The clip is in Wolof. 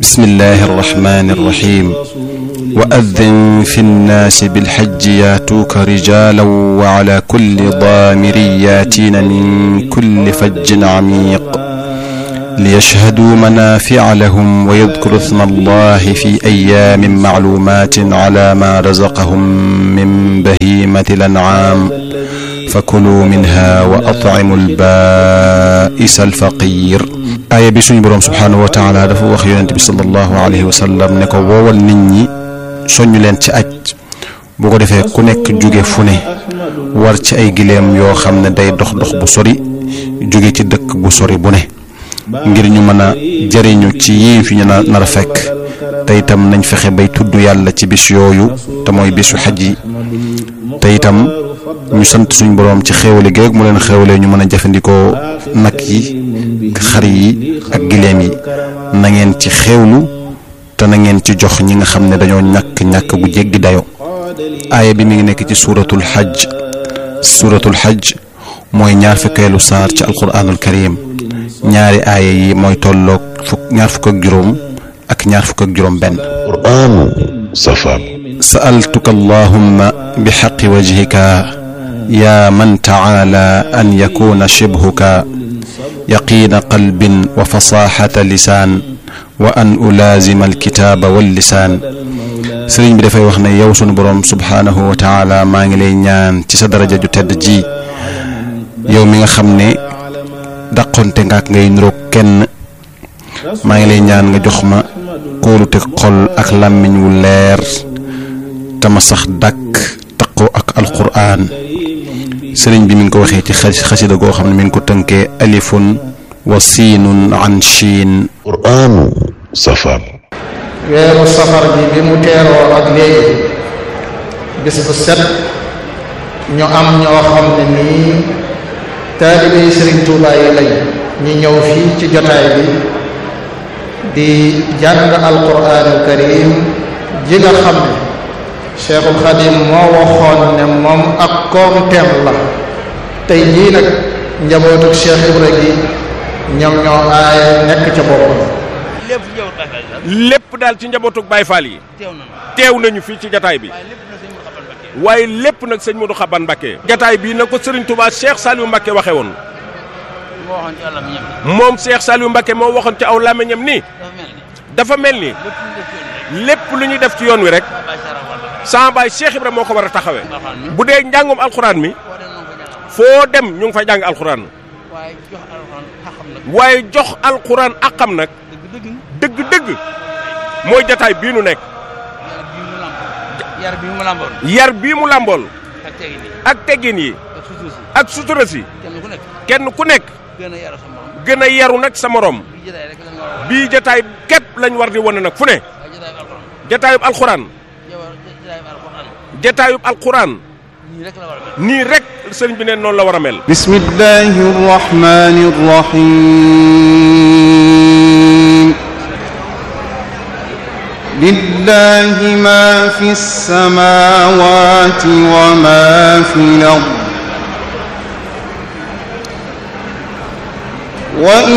bismillahi arrahmani irrahim wa addin fi nnaasi bilxajji yaatuuka rijalan wa ala kulli daamirin yaatiina min kulli fajjin camiiq liyashhaduu manaafica lahum wa yadkuru isma allahi fi ayyaamin macluumaatin calaa maa razaqahum min bahiimati l-ancaam fakuluu minhaa wa atcimu l-baa'isa al-faqiir. aaya bi suñu boroom subhaanahu wa taala dafa wax yonent bi sallallahu alayhi wa sallam ne ko woowal nit ñi soññu leen ci aj bu ko defee ku nekk jóge fu ne war ci ay gileem yoo xam ne day dox dox bu sori jóge ci dëkk bu sori bu ne ngir ñu mën a jariñu ci yii fi ñu nar a fekk te itam nañ fexe bay tudd yàlla ci bis yooyu te mooy bisu xaj yi te itam ñu sant suñu boroom ci xéewale gi rek mu leen xéewalee ñu mën a jëfandikoo nag yi xar yi ak gileem yi na ngeen ci xéewlu te na ngeen ci jox ñi nga xam ne dañoo ñàkk gu jéggi dayo. aaya bi mi ngi nekk ci suuratul xajj mooy ñaar fukkeelu saar ci alquraanul karim ñaari aaya yi mooy tolloog ñaar fukk ak juróom ak ñaar fukk ak juróom benn. quraanu safar. sa'altuka allahumma bi xaqi wajhika yaa man taala an yakuna shibhuka yaqiina qalbin wa fasaxata lisaan wa an ulaazima alkitaaba wallisaan. sëriñ bi dafay wax ne yow sunu boroom subhaanahu wa taala maa ngi lay ñaan ci sa daraja ju tedd ji yow mi nga xam ne dàqonte nga ak ngay niroog kenn maa ngi lay ñaan nga jox ma kóolute xol ak làmmiñ wu leer te ma sax dàkk taqoo ak alquraan. sëriñ bi mi ngi ko waxee ci xasida goo xam ne mi ngi ko tënkee alifun wa siinun an chiin. quraanu safar. weeru safar bi mu teeroo ak léegi bis bu set ñu am ñoo xam ne nii taalibe yi Sëriñ Tuubaa yi lañ ñi ñëw fii ci jotaay bi di jàng alquraanul karim ji nga xam ne Cheikhul Khadim moo waxoon ne moom ak koomteem la tey jii nag njabootu Cheikh Ibra gi ñoom ñoo aaya nekk ca boppam. lépp daal ci njabootu Baye Fall yi teew nañu fii ci jataay bi waaye lépp nag sëñ Modou Xaban Mbacké. jataay bii na ko Serigne Touba Cheikh Saliou Mbacké waxe woon moom Cheikh Saliou Mbacké moo waxoon ci aw làmmiñam ni dafa mel ni lépp lu ñuy def ci yoon wi rek sama baay Cheikh Ibra moo ko war a taxawee. bu dee njàngum alxuraan mi foo dem ñu ngi fay jàng alxuraan waaye jox alxuraan àqam nag dëgg-dëgg mooy jataay bii nu nekk. yar bii mu làmbool ak teggin yi ak sutura si kenn ku nekk gën a yaru nag sa morom bii jataay képp lañ war di wane nag fu ne jataayub alxuraan jataayub alxuraan nii rek sëriñ bi neen noonu la war a mel. bismillahi rahmani rahim lillahi ma fi samawati wa ma fi al-ard wa